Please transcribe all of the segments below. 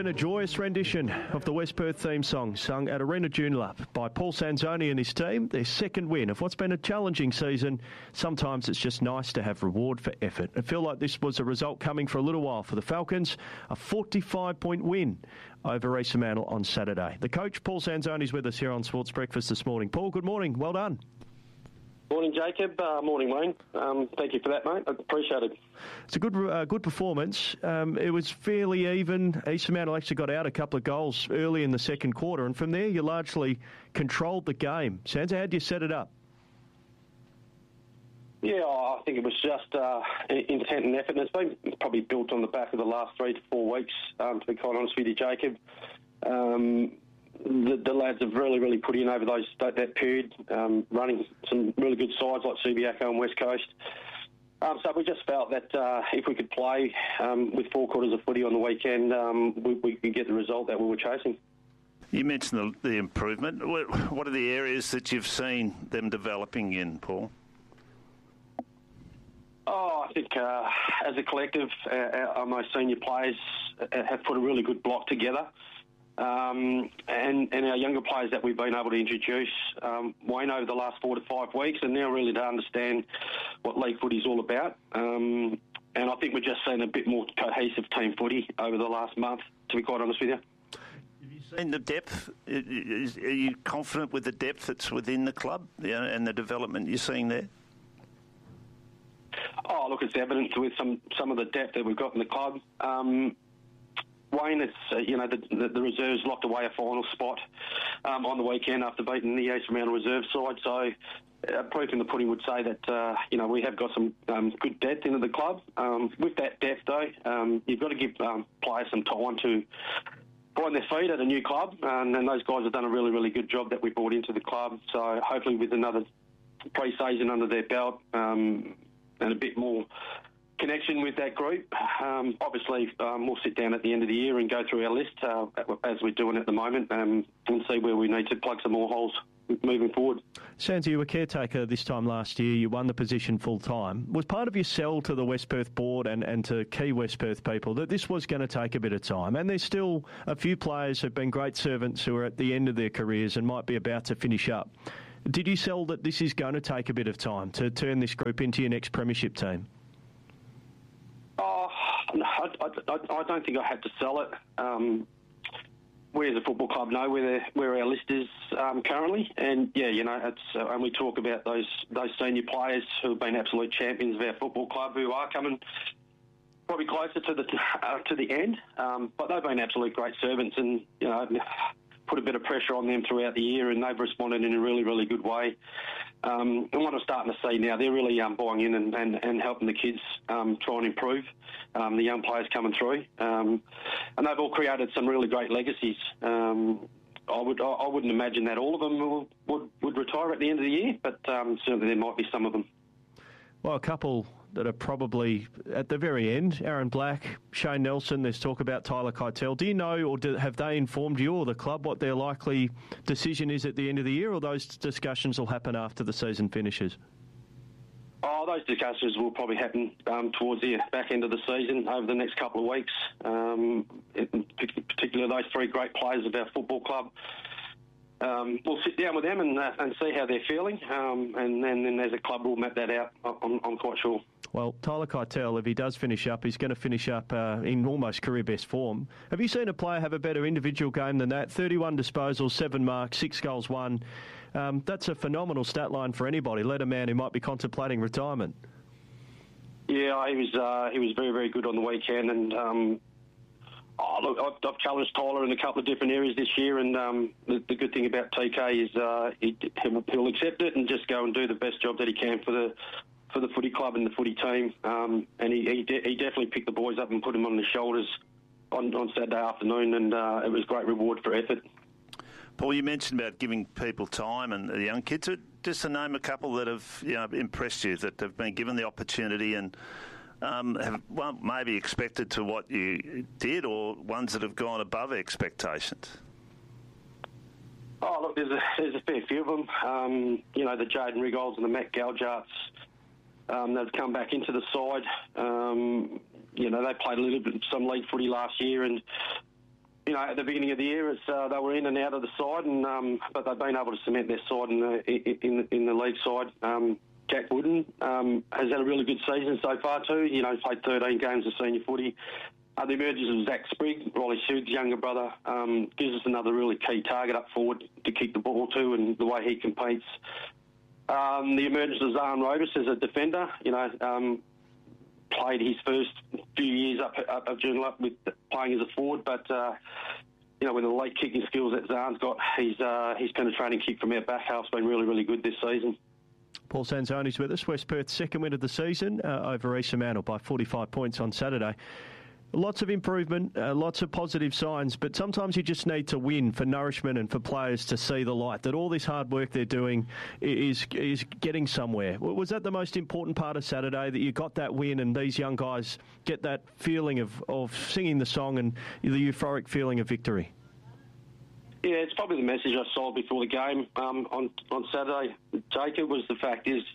been a joyous rendition of the West Perth theme song sung at Arena Joondalup by Paul Sanzoni and his team. Their second win of what's been a challenging season. Sometimes it's just nice to have reward for effort. I feel like this was a result coming for a little while for the Falcons. A 45-point win over East Fremantle on Saturday. The coach, Paul Sanzoni, is with us here on Sports Breakfast this morning. Paul, good morning. Well done. Morning, Jacob. Morning, Wayne. Thank you for that, mate. I appreciate it. It's a good performance. It was fairly even. East Fremantle actually got out a couple of goals early in the second quarter, and from there you largely controlled the game. Sansa, how did you set it up? Yeah, I think it was just intent and effort, and it's been probably built on the back of the last 3 to 4 weeks, to be quite honest with you, Jacob. The lads have really put in over that period, running some really good sides like Subiaco and West Coast. So we just felt that if we could play with 4 quarters of footy on the weekend, we could get the result that we were chasing. You mentioned the improvement. What are the areas that you've seen them developing in, Paul? Oh, I think as a collective, our most senior players have put a really good block together. And our younger players that we've been able to introduce, Wayne, over the last 4 to 5 weeks, and now really to understand what league footy is all about. And I think we're just seeing a bit more cohesive team footy over the last month, to be quite honest with you. Have you seen the depth? Are you confident with the depth that's within the club and the development you're seeing there? Oh, look, it's evident with some of the depth that we've got in the club. Wayne, it's the reserves locked away a final spot on the weekend after beating the East Fremantle reserve side. So proof in the pudding would say that we have got some good depth into the club. With that depth, though, you've got to give players some time to find their feet at a new club, and those guys have done a really good job that we brought into the club. So hopefully with another pre-season under their belt and a bit more connection with that group. Obviously, we'll sit down at the end of the year and go through our list as we're doing at the moment and see where we need to plug some more holes moving forward. Sansa, you were caretaker this time last year. You won the position full-time. Was part of your sell to the West Perth board and to key West Perth people that this was going to take a bit of time? And there's still a few players who have been great servants who are at the end of their careers and might be about to finish up. Did you sell that this is going to take a bit of time to turn this group into your next premiership team? Oh, I don't think I had to sell it. We as a football club know where our list is currently, and it's and we talk about those senior players who have been absolute champions of our football club who are coming probably closer to the end, but they've been absolute great servants, and put a bit of pressure on them throughout the year, and they've responded in a really good way. And what I'm starting to see now, they're really buying in and helping the kids try and improve, the young players coming through. And they've all created some really great legacies. I wouldn't imagine that all of them would retire at the end of the year, but certainly there might be some of them. Well, a couple that are probably at the very end, Aaron Black, Shane Nelson, there's talk about Tyler Keitel. Do you know, or have they informed you or the club what their likely decision is at the end of the year, or those discussions will happen after the season finishes? Oh, those discussions will probably happen towards the back end of the season over the next couple of weeks. In particular, those 3 great players of our football club. We'll sit down with them and see how they're feeling, and then as a club we'll map that out, I'm quite sure. Well, Tyler Keitel, if he does finish up, he's going to finish up in almost career-best form. Have you seen a player have a better individual game than that? 31 disposals, 7 marks, 6 goals, 1. That's a phenomenal stat line for anybody, let a man who might be contemplating retirement. Yeah, he was very good on the weekend, and I've challenged Tyler in a couple of different areas this year, and the good thing about TK is he'll accept it and just go and do the best job that he can for the footy club and the footy team. And he definitely picked the boys up and put them on his shoulders on Saturday afternoon, and it was great reward for effort. Paul, you mentioned about giving people time and the young kids. Just to name a couple that have impressed you, that have been given the opportunity and have maybe expected to what you did, or ones that have gone above expectations? Oh, look, there's a fair few of them. The Jaden Rigolds and the Matt Galjarts, they've come back into the side. They played a little bit some league footy last year, and at the beginning of the year, they were in and out of the side, and but they've been able to cement their side in the league side. Jack Wooden has had a really good season so far too. Played 13 games of senior footy. The emergence of Zach Sprigg, Riley Sood's younger brother, gives us another really key target up forward to kick the ball to, and the way he competes. The emergence of Zahn Robus as a defender, played his first few years up at Joondalup with playing as a forward, but with the late kicking skills that Zahn's got, his penetrating kick from our back half's been really, really good this season. Paul Sanzoni's with us. West Perth's second win of the season over East Fremantle by 45 points on Saturday. Lots of improvement, lots of positive signs, but sometimes you just need to win for nourishment and for players to see the light, that all this hard work they're doing is getting somewhere. Was that the most important part of Saturday, that you got that win and these young guys get that feeling of singing the song and the euphoric feeling of victory? Yeah, it's probably the message I sold before the game on Saturday, Jacob, was the fact is,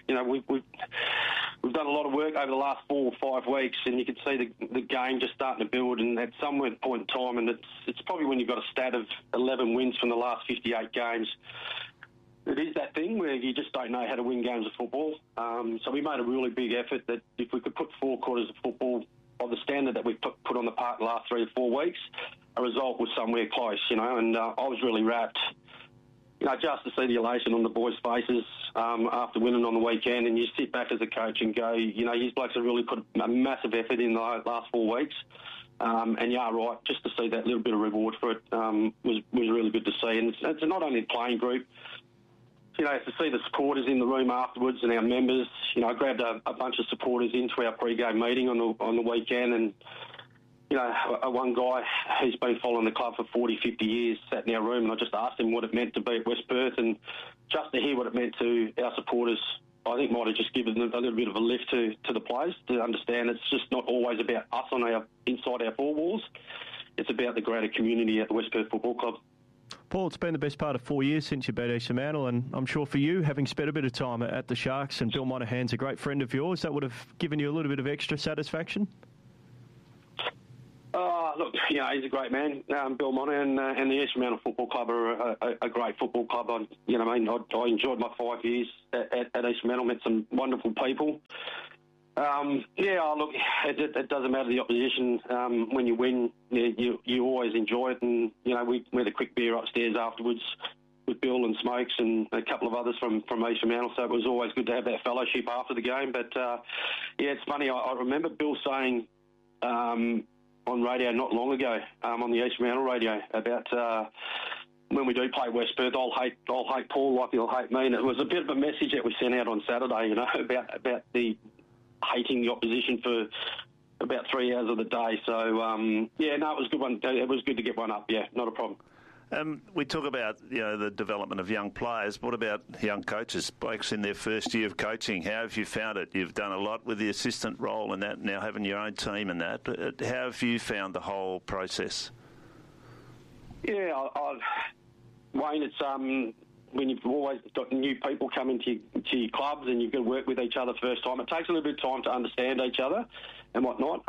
we've done a lot of work over the last 4 or 5 weeks, and you can see the game just starting to build, and at some point in time, and it's probably when you've got a stat of 11 wins from the last 58 games, it is that thing where you just don't know how to win games of football. So we made a really big effort that if we could put 4 quarters of football of the standard that we've put on the park the last 3 or 4 weeks, a result was somewhere close, and I was really wrapped, just to see the elation on the boys' faces after winning on the weekend, and you sit back as a coach and go, these blokes have really put a massive effort in the last 4 weeks, and you are right, just to see that little bit of reward for it was really good to see, and it's not only the playing group, to see the supporters in the room afterwards and our members. I grabbed a bunch of supporters into our pre-game meeting on the weekend, and one guy who's been following the club for 40, 50 years sat in our room, and I just asked him what it meant to be at West Perth, and just to hear what it meant to our supporters, I think might have just given a little bit of a lift to the players to understand it's just not always about us inside our 4 walls. It's about the greater community at the West Perth Football Club. Paul, it's been the best part of 4 years since you beat East Fremantle, and I'm sure for you, having spent a bit of time at the Sharks, and Bill Monahan's a great friend of yours, that would have given you a little bit of extra satisfaction? Look, he's a great man. Bill Monahan and the East Fremantle Football Club are a great football club. I enjoyed my 5 years at East Fremantle, met some wonderful people. Look, it doesn't matter the opposition. When you win, you always enjoy it. And, we had a quick beer upstairs afterwards with Bill and Smokes and a couple of others from East Fremantle. So it was always good to have that fellowship after the game. But, it's funny. I remember Bill saying on radio not long ago, on the East Fremantle radio, about when we do play West Perth, I'll hate Paul like he'll hate me. And it was a bit of a message that we sent out on Saturday, about the hating the opposition for about 3 hours of the day. So, it was a good one. It was good to get one up. Yeah, not a problem. We talk about the development of young players. What about young coaches? Blokes in their first year of coaching. How have you found it? You've done a lot with the assistant role and that, now having your own team and that. How have you found the whole process? Yeah, Wayne, it's when you've always got new people coming to your clubs and you've got to work with each other first time, it takes a little bit of time to understand each other and whatnot.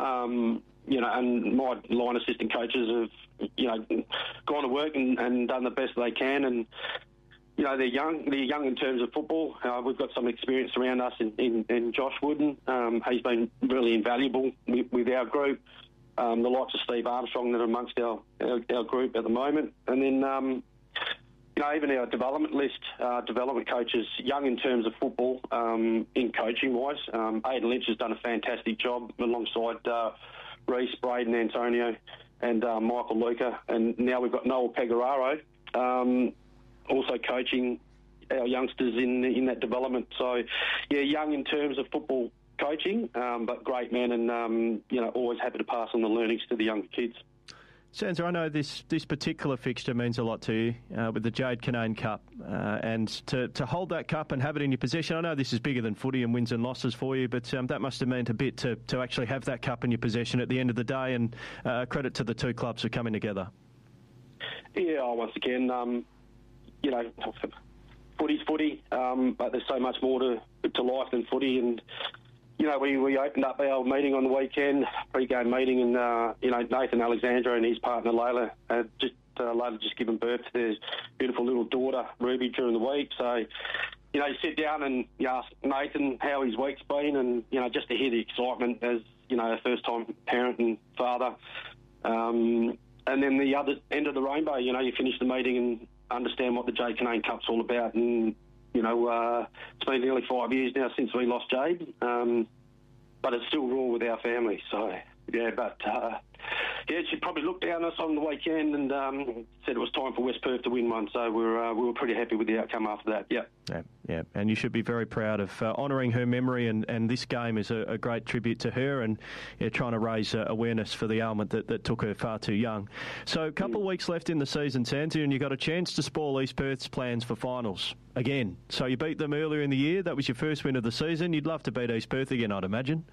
And my line assistant coaches have, gone to work and done the best they can. And, they're young in terms of football. We've got some experience around us in Josh Wooden. He's been really invaluable with our group. The likes of Steve Armstrong that are amongst our group at the moment. And then, even our development list, development coaches, young in terms of football, in coaching-wise. Aidan Lynch has done a fantastic job alongside Reece, Braden, Antonio and Michael Luca. And now we've got Noel Pegararo also coaching our youngsters in that development. So, young in terms of football coaching, but great man and, always happy to pass on the learnings to the younger kids. Sansa, I know this particular fixture means a lot to you with the Jade Canane Cup and to hold that cup and have it in your possession. I know this is bigger than footy and wins and losses for you, but that must have meant a bit to actually have that cup in your possession at the end of the day, and credit to the two clubs for coming together. Yeah, once again, footy's footy, but there's so much more to life than footy, and we opened up our meeting on the weekend, pre-game meeting, and Nathan Alexandra and his partner Layla had just given birth to their beautiful little daughter Ruby during the week. So, you sit down and you ask Nathan how his week's been, and just to hear the excitement as a first-time parent and father. And then the other end of the rainbow, you finish the meeting and understand what the Jade Canane Cup's all about. And, it's been nearly 5 years now since we lost Jade, but it's still raw with our family. So, she probably looked down us on the weekend and said it was time for West Perth to win one. So we were pretty happy with the outcome after that, Yeah, and you should be very proud of honouring her memory, and this game is a great tribute to her, and trying to raise awareness for the ailment that took her far too young. So a couple of weeks left in the season, Sansa, and you got a chance to spoil East Perth's plans for finals again. So you beat them earlier in the year. That was your first win of the season. You'd love to beat East Perth again, I'd imagine.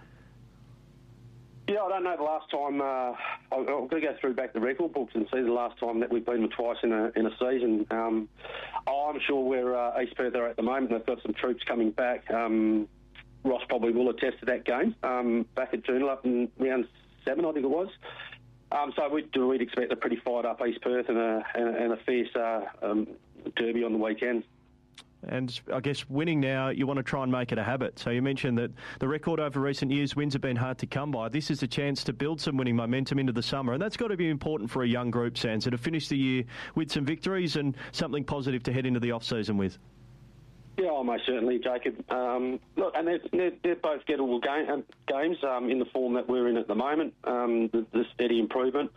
Yeah, I don't know the last time. I've got to go through back the record books and see the last time that we've beaten them twice in a season. I'm sure where East Perth are at the moment. They've got some troops coming back. Ross probably will attest to that game back at Joondalup in round 7, I think it was. So we'd expect a pretty fired up East Perth and a fierce derby on the weekend. And I guess winning now, you want to try and make it a habit. So you mentioned that the record over recent years, wins have been hard to come by. This is a chance to build some winning momentum into the summer, and that's got to be important for a young group, Sansa, to finish the year with some victories and something positive to head into the off-season with. Yeah, most certainly, Jacob. Look, and they're both gettable games in the form that we're in at the moment, the steady improvement.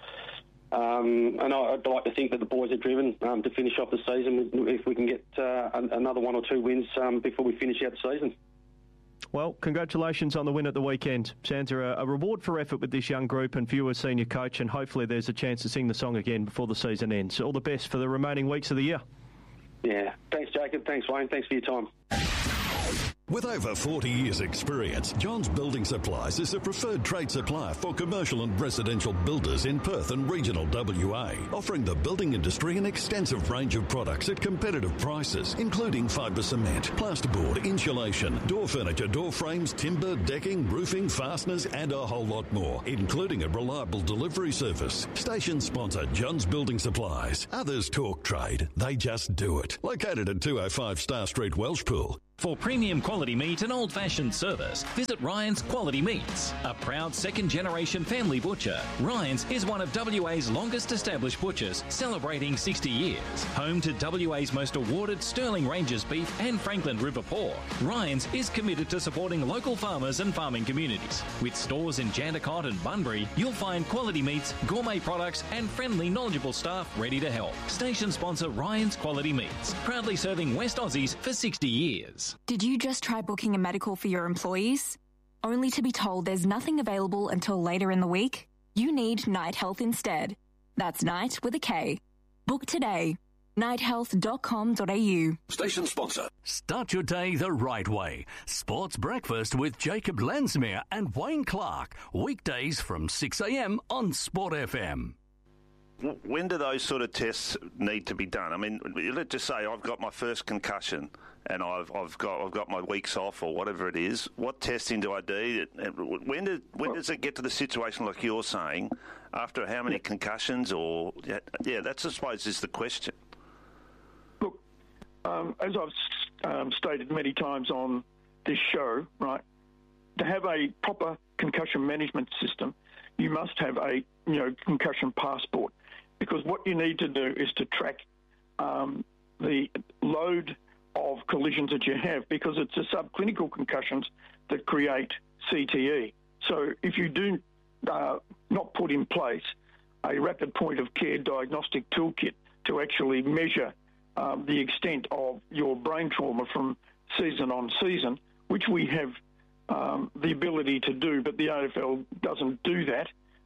And I'd like to think that the boys are driven to finish off the season if we can get another 1 or 2 wins before we finish out the season. Well, congratulations on the win at the weekend. Sansa, a reward for effort with this young group and for you as senior coach, and hopefully there's a chance to sing the song again before the season ends. All the best for the remaining weeks of the year. Yeah. Thanks, Jacob. Thanks, Wayne. Thanks for your time. With over 40 years' experience, Johns Building Supplies is a preferred trade supplier for commercial and residential builders in Perth and regional WA, offering the building industry an extensive range of products at competitive prices, including fibre cement, plasterboard, insulation, door furniture, door frames, timber, decking, roofing, fasteners, and a whole lot more, including a reliable delivery service. Station sponsor Johns Building Supplies. Others talk trade, they just do it. Located at 205 Star Street, Welshpool. For premium quality meat and old-fashioned service, visit Ryan's Quality Meats. A proud second-generation family butcher, Ryan's is one of WA's longest-established butchers, celebrating 60 years. Home to WA's most awarded Sterling Ranges beef and Franklin River pork, Ryan's is committed to supporting local farmers and farming communities. With stores in Jandakot and Bunbury, you'll find quality meats, gourmet products, and friendly, knowledgeable staff ready to help. Station sponsor Ryan's Quality Meats, proudly serving West Aussies for 60 years. Did you just try booking a medical for your employees, only to be told there's nothing available until later in the week? You need Night Health instead. That's Night with a K. Book today. nighthealth.com.au. Station sponsor. Start your day the right way. Sports Breakfast with Jacob Lensmere and Wayne Clark. Weekdays from 6 a.m. on Sport FM. When do those sort of tests need to be done? I mean, let's just say I've got my first concussion and I've got my weeks off or whatever it is. What testing do I do? When does it get to the situation like you're saying? After how many concussions? Or that's I suppose is the question. Look, as I've stated many times on this show, right, to have a proper concussion management system, you must have a concussion passport. Because what you need to do is to track the load of collisions that you have, because it's the subclinical concussions that create CTE. So if you do not put in place a rapid point of care diagnostic toolkit to actually measure the extent of your brain trauma from season on season, which we have the ability to do, but the AFL doesn't do that,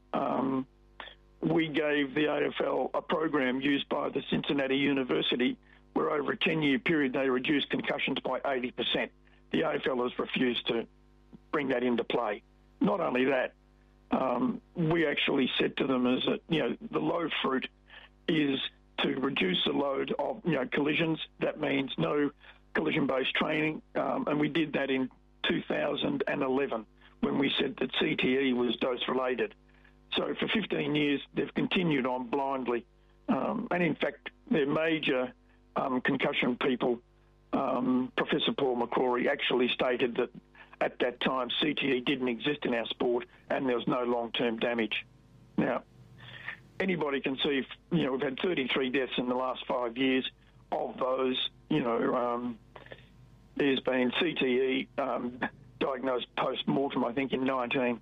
we gave the AFL a program used by the Cincinnati University where over a 10-year period they reduced concussions by 80%. The AFL has refused to bring that into play. Not only that, we actually said to them is that, the low fruit is to reduce the load of, collisions. That means no collision-based training, and we did that in 2011. when we said that CTE was dose-related. So for 15 years, they've continued on blindly. And in fact, their major concussion people, Professor Paul McCrory, actually stated that at that time CTE didn't exist in our sport and there was no long-term damage. Now, anybody can see, we've had 33 deaths in the last 5 years. Of those, there's been CTE diagnosed post-mortem, I think, in 19.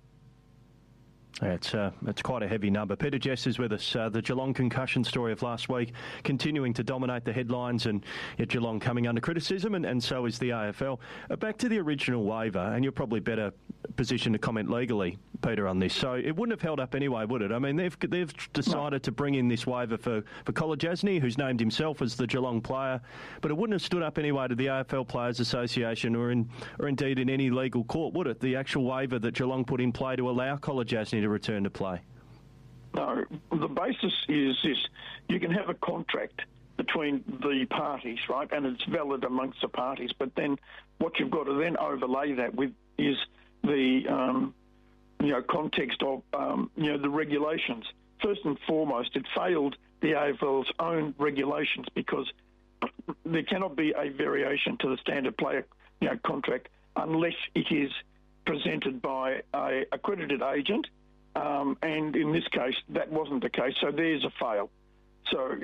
It's quite a heavy number. Peter Jess is with us. The Geelong concussion story of last week continuing to dominate the headlines, and Geelong coming under criticism, and so is the AFL. Back to the original waiver, and you're probably better positioned to comment legally, Peter, on this. So it wouldn't have held up anyway, would it? I mean, they've decided to bring in this waiver for Kolodjasny, who's named himself as the Geelong player, but it wouldn't have stood up anyway to the AFL Players Association or indeed in any legal court, would it? The actual waiver that Geelong put in play to allow Kolodjasny to return to play. No, the basis is this. You can have a contract between the parties, right, and it's valid amongst the parties, but then what you've got to then overlay that with is the context of the regulations. First and foremost, it failed the AFL's own regulations because there cannot be a variation to the standard player contract unless it is presented by a accredited agent, and in this case that wasn't the case, so there's a fail. So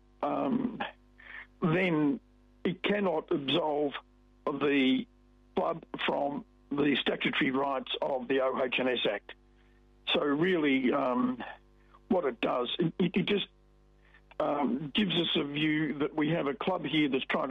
then it cannot absolve the club from the statutory rights of the OH&S Act. So really, what it does, it just gives us a view that we have a club here that's trying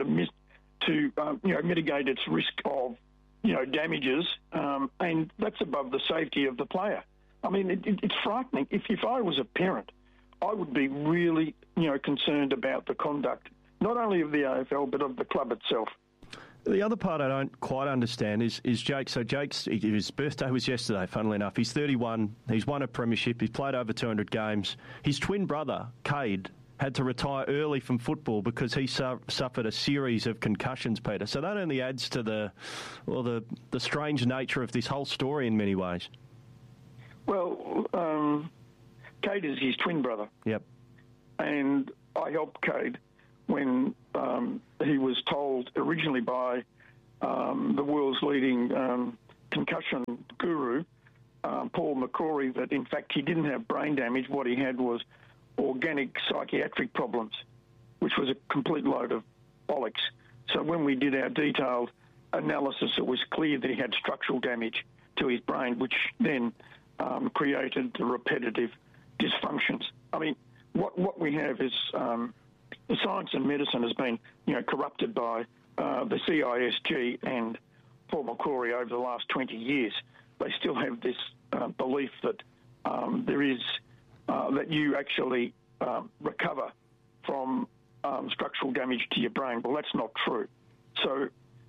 to mitigate its risk of damages, and that's above the safety of the player. I mean, it's frightening. If I was a parent, I would be really concerned about the conduct, not only of the AFL but of the club itself. The other part I don't quite understand is Jake. So his birthday was yesterday, funnily enough. He's 31. He's won a premiership. He's played over 200 games. His twin brother, Cade, had to retire early from football because he suffered a series of concussions, Peter. So that only adds to the strange nature of this whole story in many ways. Well, Cade is his twin brother. Yep. And I helped Cade when he was told originally by the world's leading concussion guru, Paul McCrory, that in fact he didn't have brain damage. What he had was organic psychiatric problems, which was a complete load of bollocks. So when we did our detailed analysis, it was clear that he had structural damage to his brain, which then created the repetitive dysfunctions. I mean, what we have is the science and medicine has been, corrupted by the CISG and Paul McCrory over the last 20 years. They still have this belief that there is that you actually recover from structural damage to your brain. Well, that's not true. So,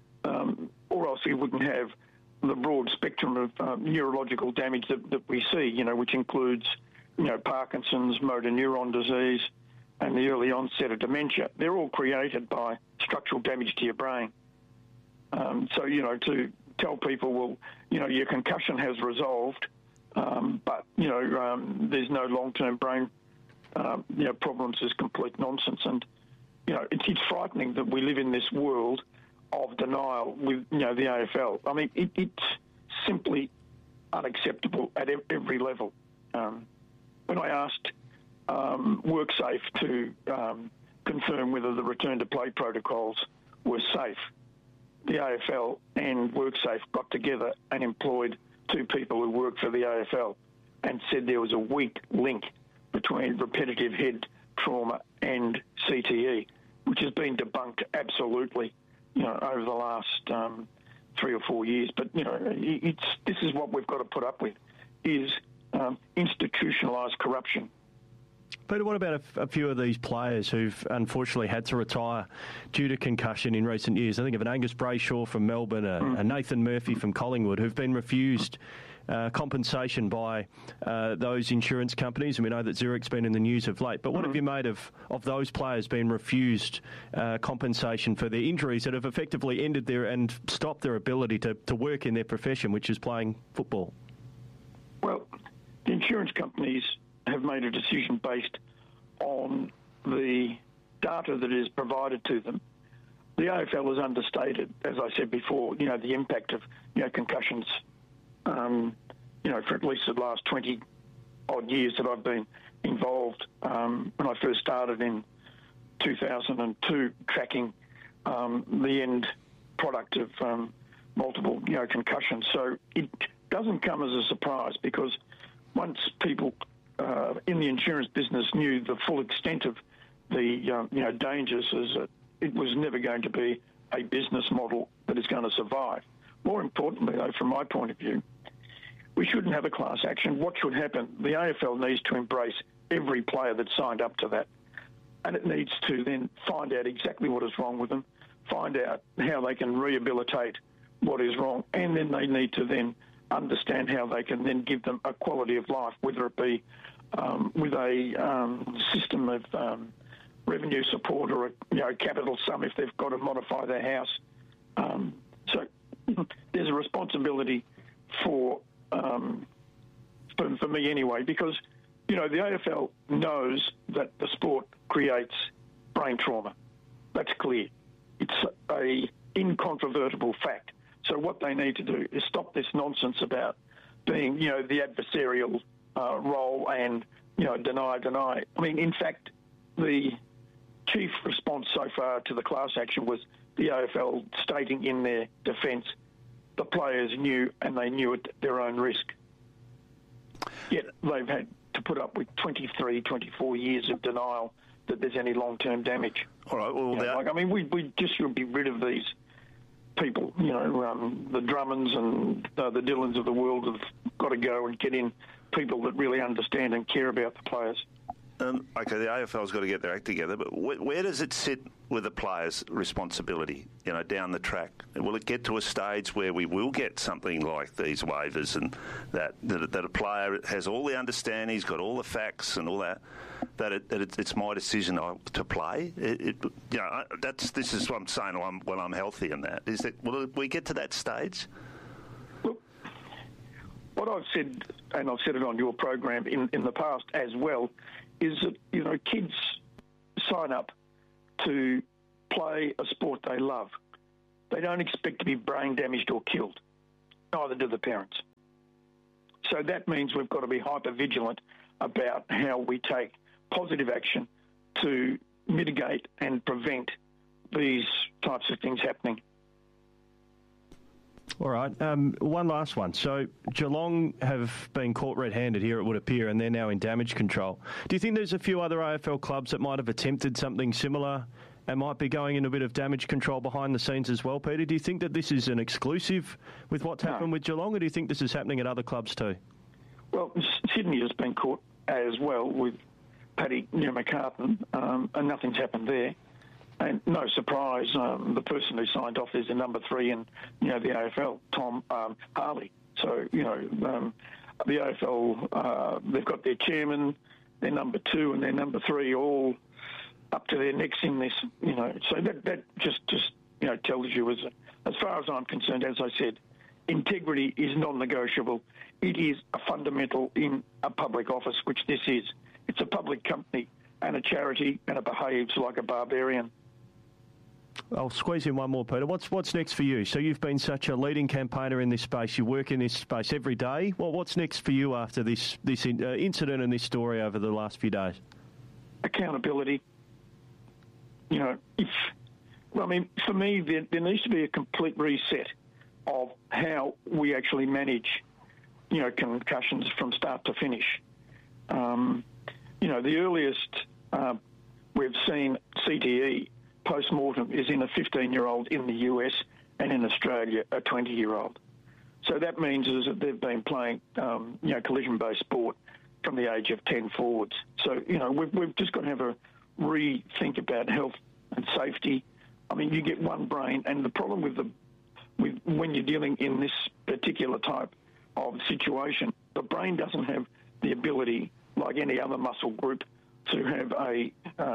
or else you wouldn't have the broad spectrum of neurological damage that we see, which includes, Parkinson's, motor neuron disease, and the early onset of dementia. They're all created by structural damage to your brain. So, to tell people, well, your concussion has resolved, but, there's no long-term brain, problems is complete nonsense. And, it's frightening that we live in this world of denial with, the AFL. I mean, it's simply unacceptable at every level. When I asked WorkSafe to confirm whether the return-to-play protocols were safe, the AFL and WorkSafe got together and employed two people who worked for the AFL and said there was a weak link between repetitive head trauma and CTE, which has been debunked absolutely, over the last 3 or 4 years. But, this is what we've got to put up with, is institutionalised corruption. Peter, what about a few of these players who've unfortunately had to retire due to concussion in recent years? I think of an Angus Brayshaw from Melbourne, a Nathan Murphy from Collingwood, who've been refused compensation by those insurance companies, and we know that Zurich's been in the news of late. But what have you made of those players being refused compensation for their injuries that have effectively ended and stopped their ability to work in their profession, which is playing football? Well, the insurance companies have made a decision based on the data that is provided to them. The AFL has understated, as I said before, the impact of concussions. For at least the last 20-odd years that I've been involved, when I first started in 2002, tracking the end product of multiple, concussions. So it doesn't come as a surprise, because once people in the insurance business knew the full extent of the, dangers, it was never going to be a business model that is going to survive. More importantly, though, from my point of view, we shouldn't have a class action. What should happen? The AFL needs to embrace every player that signed up to that, and it needs to then find out exactly what is wrong with them, find out how they can rehabilitate what is wrong, and then they need to then understand how they can then give them a quality of life, whether it be with a system of revenue support or a capital sum if they've got to modify their house. So there's a responsibility for me anyway, because, the AFL knows that the sport creates brain trauma. That's clear. It's a incontrovertible fact. So what they need to do is stop this nonsense about being, the adversarial role and, deny. I mean, in fact, the chief response so far to the class action was the AFL stating in their defence the players knew, and they knew at their own risk. Yet they've had to put up with 23, 24 years of denial that there's any long-term damage. All right, well, we just should be rid of these people. The Drummonds and the Dylans of the world have got to go and get in people that really understand and care about the players. Okay, the AFL's got to get their act together, but where does it sit with the players' responsibility, down the track? Will it get to a stage where we will get something like these waivers, and that a player has all the understanding, he's got all the facts and all that it's my decision to play? This is what I'm saying when I'm healthy in that. Is that, will we get to that stage? Look, what I've said, and I've said it on your program in the past as well, is that, kids sign up to play a sport they love. They don't expect to be brain damaged or killed. Neither do the parents. So that means we've got to be hyper-vigilant about how we take positive action to mitigate and prevent these types of things happening. All right. One last one. So Geelong have been caught red-handed here, it would appear, and they're now in damage control. Do you think there's a few other AFL clubs that might have attempted something similar and might be going in a bit of damage control behind the scenes as well, Peter? Do you think that this is an exclusive with what's happened with Geelong, or do you think this is happening at other clubs too? Well, Sydney has been caught as well with Paddy McCartan, and nothing's happened there. And no surprise, the person who signed off is the number 3 in, the AFL, Tom Harley. So, the AFL, they've got their chairman, their number 2 and their number 3 all up to their necks in this, So that just tells you, as far as I'm concerned, as I said, integrity is non-negotiable. It is a fundamental in a public office, which this is. It's a public company and a charity, and it behaves like a barbarian. I'll squeeze in one more, Peter. What's next for you? So you've been such a leading campaigner in this space. You work in this space every day. Well, what's next for you after this incident and this story over the last few days? Accountability. For me, there needs to be a complete reset of how we actually manage, concussions from start to finish. The earliest we've seen CTE post-mortem is in a 15-year-old in the US, and in Australia, a 20-year-old. So that means is that they've been playing, collision-based sport from the age of 10 forwards. So, you know, we've just got to have a rethink about health and safety. I mean, you get one brain, and the problem with when you're dealing in this particular type of situation, the brain doesn't have the ability, like any other muscle group, to have a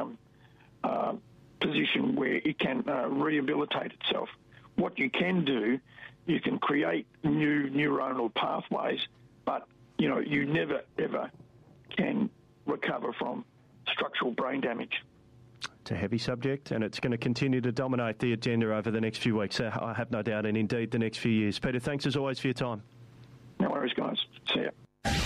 position where it can rehabilitate itself. What you can do, you can create new neuronal pathways, but, you know, you never, ever can recover from structural brain damage. It's a heavy subject, and it's going to continue to dominate the agenda over the next few weeks, I have no doubt, and indeed the next few years. Peter, thanks as always for your time. No worries, guys. See ya.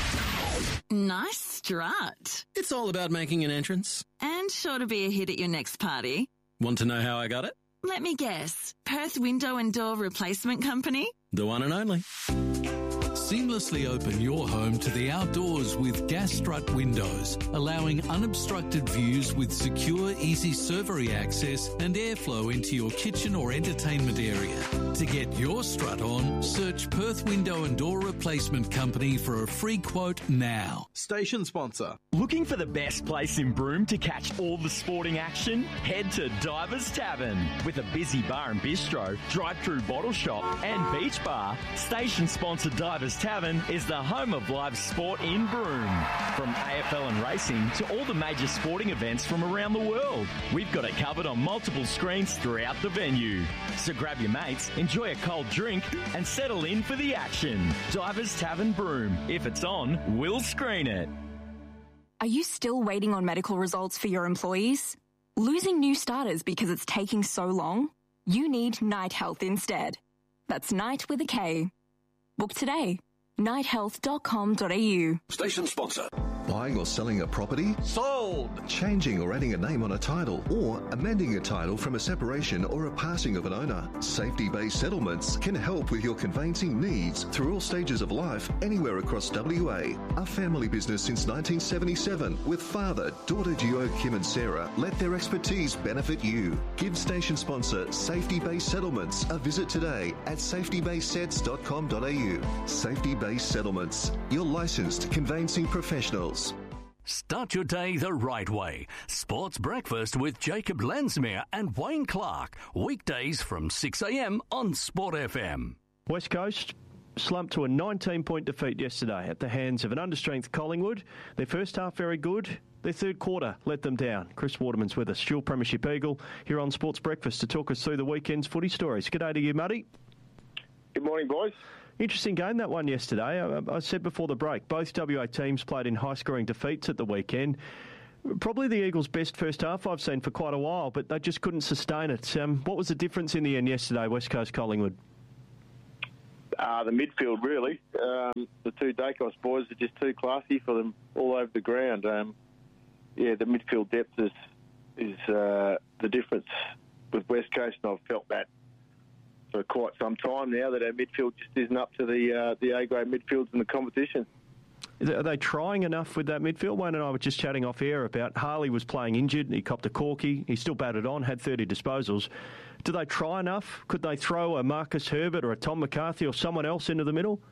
Nice strut. It's all about making an entrance. And sure to be a hit at your next party. Want to know how I got it? Let me guess. Perth Window and Door Replacement Company? The one and only. Seamlessly open your home to the outdoors with Gas Strut windows, allowing unobstructed views with secure, easy servery access and airflow into your kitchen or entertainment area. To get your strut on, search Perth Window and Door Replacement Company for a free quote now. Station sponsor. Looking for the best place in Broome to catch all the sporting action? Head to Divers Tavern. With a busy bar and bistro, drive-through bottle shop and beach bar, station sponsor Divers Tavern is the home of live sport in Broome. From AFL and racing to all the major sporting events from around the world, we've got it covered on multiple screens throughout the venue. So grab your mates, enjoy a cold drink and settle in for the action. Divers Tavern Broome. If it's on, we'll screen it. Are you still waiting on medical results for your employees? Losing new starters because it's taking so long? You need Night Health instead. That's Night with a K. Book today. nighthealth.com.au. Station sponsor. Buying or selling a property? Sold! Changing or adding a name on a title, or amending a title from a separation or a passing of an owner. Safety-based settlements can help with your conveyancing needs through all stages of life, anywhere across WA. A family business since 1977, with father, daughter Gio, Kim and Sarah, let their expertise benefit you. Give station sponsor Safety-Based Settlements a visit today at safetybasedsets.com.au. Safety-Based Settlements, your licensed conveyancing professionals. Start your day the right way. Sports Breakfast with Jacob Lensmere and Wayne Clark. Weekdays from 6 a.m. on Sport FM. West Coast slumped to a 19-point defeat yesterday at the hands of an understrength Collingwood. Their first half very good. Their third quarter let them down. Chris Waterman's with us, dual Premiership Eagle, here on Sports Breakfast to talk us through the weekend's footy stories. G'day to you, Muddy. Good morning, boys. Interesting game, that one yesterday. I said before the break, both WA teams played in high-scoring defeats at the weekend. Probably the Eagles' best first half I've seen for quite a while, but they just couldn't sustain it. What was the difference in the end yesterday, West Coast Collingwood? The midfield, really. The two Dacos boys are just too classy for them all over the ground. The midfield depth is the difference with West Coast, and I've felt that for quite some time now, that our midfield just isn't up to the A-grade midfields in the competition. Are they trying enough with that midfield? Wayne and I were just chatting off air about Harley was playing injured. He copped a corky. He still batted on, had 30 disposals. Do they try enough? Could they throw a Marcus Herbert or a Tom McCarthy or someone else into the middle?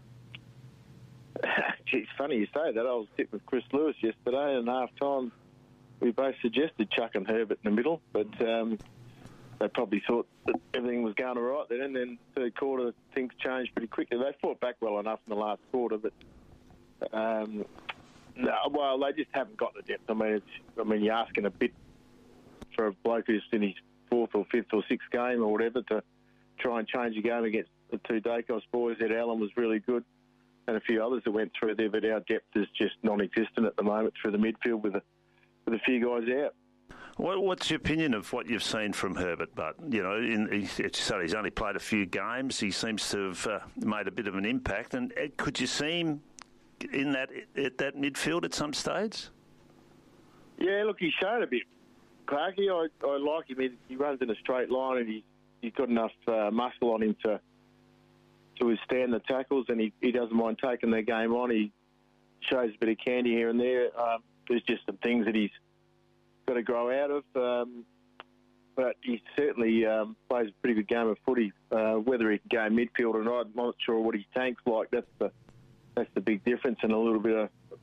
It's funny you say that. I was sitting with Chris Lewis yesterday, and half-time we both suggested chucking Herbert in the middle, but they probably thought that everything was going all right then, and then third quarter things changed pretty quickly. They fought back well enough in the last quarter, but they just haven't got the depth. I mean, you're asking a bit for a bloke who's in his fourth or fifth or sixth game or whatever to try and change a game against the two Dacos boys. Ed Allen was really good, and a few others that went through there, but our depth is just non-existent at the moment through the midfield with a few guys out. What's your opinion of what you've seen from Herbert? But, you know, he's only played a few games. He seems to have made a bit of an impact. And could you see him at that midfield at some stage? Yeah, look, he's shown a bit. Clarky, I like him. He runs in a straight line, and he's got enough muscle on him to withstand the tackles, and he doesn't mind taking their game on. He shows a bit of candy here and there. There's just some things that he's got to grow out of, but he certainly plays a pretty good game of footy. Whether he can go midfield or not, I'm not sure what his tank's like. That's the big difference, and a little bit of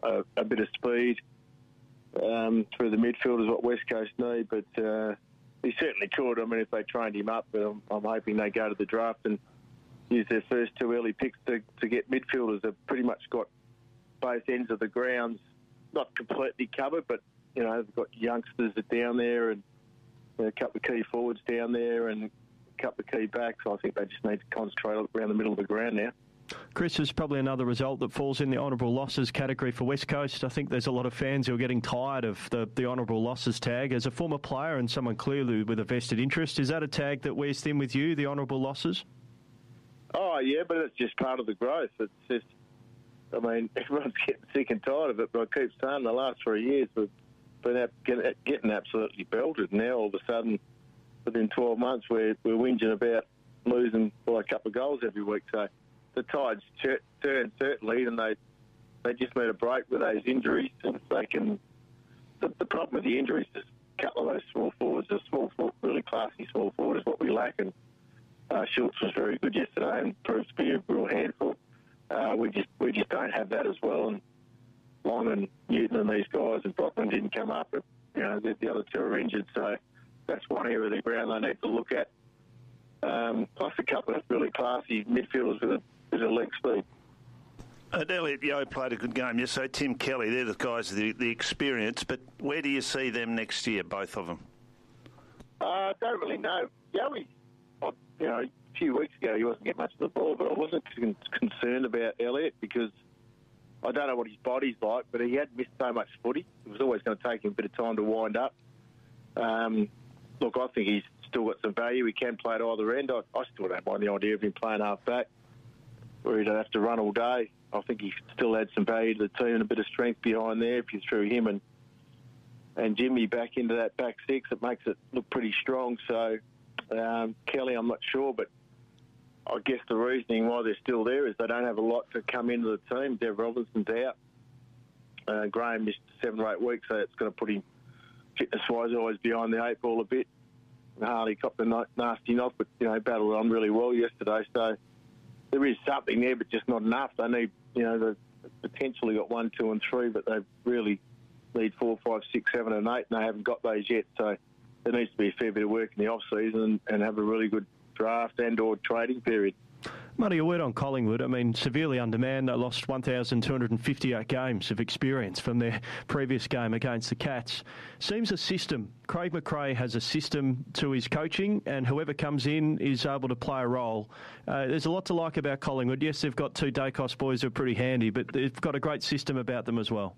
a bit of speed through the midfield is what West Coast need, but he certainly could. I mean, if they trained him up, I'm hoping they go to the draft and use their first 2 early picks to get midfielders that pretty much got both ends of the grounds not completely covered, but, you know, they've got youngsters that down there and a couple of key forwards down there and a couple of key backs. I think they just need to concentrate around the middle of the ground now. Chris, is probably another result that falls in the honourable losses category for West Coast. I think there's a lot of fans who are getting tired of the honourable losses tag. As a former player and someone clearly with a vested interest, is that a tag that wears thin with you, the honourable losses? Oh, yeah, but it's just part of the growth. It's just, I mean, everyone's getting sick and tired of it, but I keep saying the last 3 years we've been getting absolutely belted. Now, all of a sudden, within 12 months, we're whinging about losing by a couple of goals every week. So the tide's turned, certainly, and they just need a break with those injuries. And if they can, the problem with the injuries is a couple of those small forwards, really classy small forward is what we lack. And Schultz was very good yesterday and proved to be a real handful. We just don't have that as well. And Long and Newton and these guys and Brockman didn't come up. But, you know, the other two are injured, so that's one area of the ground they need to look at. Plus a couple of really classy midfielders with a bit of leg speed. Elliot Yeo played a good game yesterday. Tim Kelly, they're the guys with the experience, but where do you see them next year, both of them? I don't really know. Yoey, you know, a few weeks ago he wasn't getting much of the ball, but I wasn't concerned about Elliot because I don't know what his body's like, but he had missed so much footy. It was always going to take him a bit of time to wind up. Look, I think he's still got some value. He can play at either end. I still don't mind the idea of him playing half back where he don't have to run all day. I think he still adds some value to the team and a bit of strength behind there. If you threw him and Jimmy back into that back six, it makes it look pretty strong. So Kelly, I'm not sure, but I guess the reasoning why they're still there is they don't have a lot to come into the team. Dev Robinson's out. Graham missed 7 or 8 weeks, so it's going to put him fitness-wise always behind the 8 ball a bit. And Harley copped a nasty knock, but, you know, battled on really well yesterday. So there is something there, but just not enough. They need, you know, they've potentially got 1, 2 and 3, but they really need 4, 5, 6, 7 and 8, and they haven't got those yet. So there needs to be a fair bit of work in the off-season and have a really good draft and or trading period. Muddy, a word on Collingwood. I mean, severely undermanned. They lost 1,258 games of experience from their previous game against the Cats. Seems a system. Craig McRae has a system to his coaching, and whoever comes in is able to play a role. There's a lot to like about Collingwood. Yes, they've got 2 Dacos boys who are pretty handy, but they've got a great system about them as well.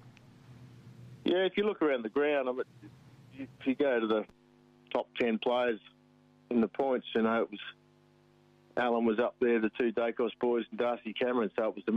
Yeah, if you look around the ground, I mean, if you go to the top 10 players in the points, you know, it was Allen was up there, the 2 Dacos boys and Darcy Cameron, so it was the